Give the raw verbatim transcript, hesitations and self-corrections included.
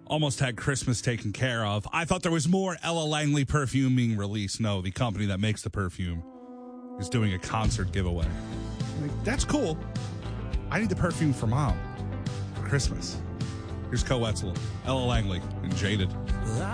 almost had Christmas taken care of. I thought there was more Ella Langley perfume being released. No, the company that makes the perfume is doing a concert giveaway. Like, that's cool. I need the perfume for mom for Christmas. Here's Co Wetzel, Ella Langley, and Jaded.